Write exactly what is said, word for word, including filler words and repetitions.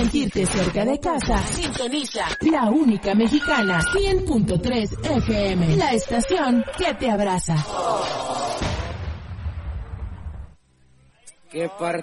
sentirte cerca de casa, sintoniza la única mexicana, cien punto tres F M, la estación que te abraza. ¿Qué parte?